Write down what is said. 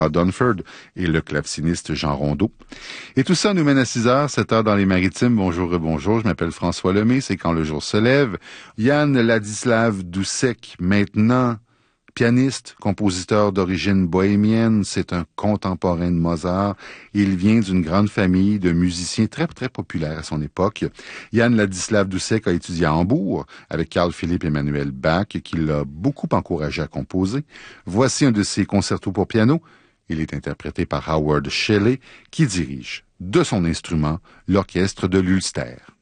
Dunford et le claveciniste Jean Rondeau. Et tout ça nous mène à 6h, 7h dans les Maritimes. Bonjour et bonjour, je m'appelle François Lemay, c'est Quand le jour se lève. Jan Ladislav Dušek, maintenant pianiste, compositeur d'origine bohémienne, c'est un contemporain de Mozart. Il vient d'une grande famille de musiciens très, très populaires à son époque. Jan Ladislav Dušek a étudié à Hambourg avec Carl Philipp Emanuel Bach, qui l'a beaucoup encouragé à composer. Voici un de ses concertos pour piano. Il est interprété par Howard Shelley, qui dirige de son instrument l'orchestre de l'Ulster.